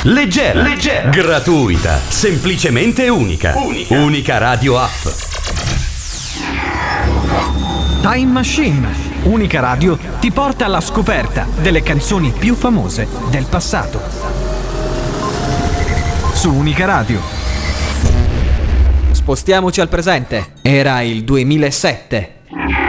leggera, gratuita, semplicemente unica. Unica Radio App. Time Machine, Unica Radio ti porta alla scoperta delle canzoni più famose del passato. Su Unica Radio. Spostiamoci al presente. Era il 2007.